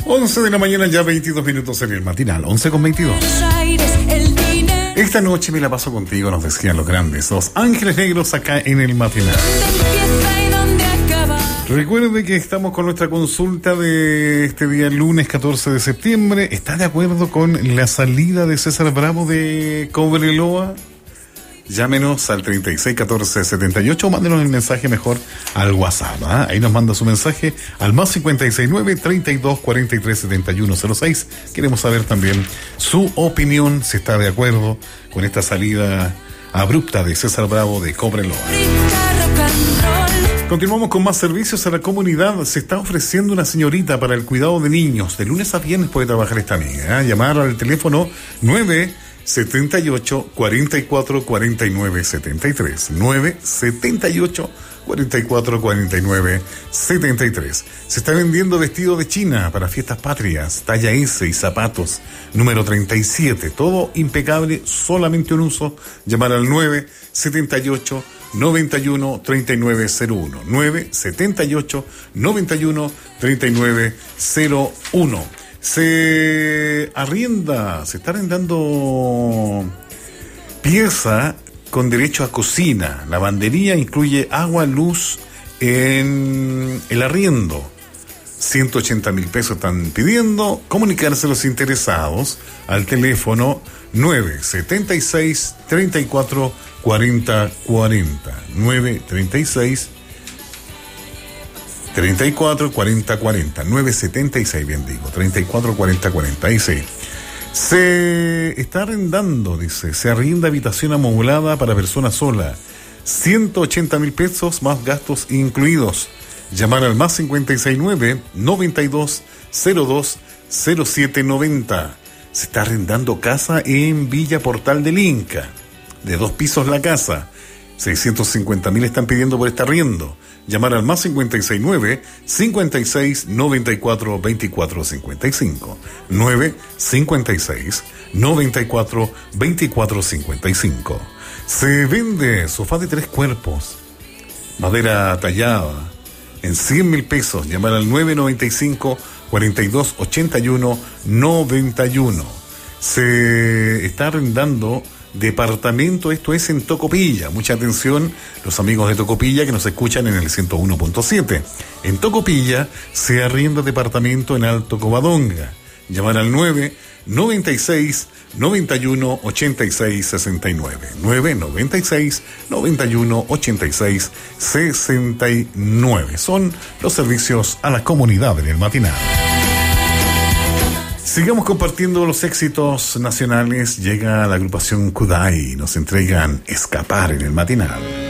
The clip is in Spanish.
11 de la mañana, ya 22 minutos en el matinal, 11:22. Esta noche me la paso contigo, nos decían los grandes, los ángeles negros acá en el matinal. Recuerde que estamos con nuestra consulta de este día lunes 14 de septiembre. ¿Está de acuerdo con la salida de César Bravo de Cobreloa? Llámenos al 361478 o mándenos el mensaje mejor al WhatsApp. Ahí nos manda su mensaje al más 569-3243-7106. Queremos saber también su opinión, si está de acuerdo con esta salida abrupta de César Bravo de Cobreloa. Continuamos con más servicios a la comunidad. Se está ofreciendo una señorita para el cuidado de niños. De lunes a viernes puede trabajar esta amiga. Llamar al teléfono 978 44 49 73. 978 44 49 73. Se está vendiendo vestido de China para fiestas patrias, talla S y zapatos, número 37. Todo impecable, solamente un uso. Llamar al 978 91 3901. 978 91 3901. Se está arrendando pieza con derecho a cocina. Lavandería incluye agua, luz en el arriendo. 180.000 pesos están pidiendo. Comunicarse los interesados al teléfono 976 34 40 40. 936 34 40 40. 976, bien digo, 34 40 46. Se está arrendando, dice, se arrienda habitación amoblada para persona sola. 180.000 pesos más gastos incluidos. Llamar al más 569 92 02 0790. Se está arrendando casa en Villa Portal del Inca. De 2 pisos la casa. 650.000 están pidiendo por este arriendo. Llamar al más 569 56 94 24 55. 956 94 24 55. Se vende sofá de 3 cuerpos, madera tallada, en 100.000 pesos. Llamar al 995 42 81 91. Se está arrendando departamento, esto es en Tocopilla. Mucha atención, los amigos de Tocopilla que nos escuchan en el 101.7. En Tocopilla se arrienda departamento en Alto Covadonga. Llamar al 996 91 86 69. 996 91 86 69. Son los servicios a la comunidad en el matinal. Sigamos compartiendo los éxitos nacionales. Llega la agrupación Kudai. Nos entregan Escapar en el matinal.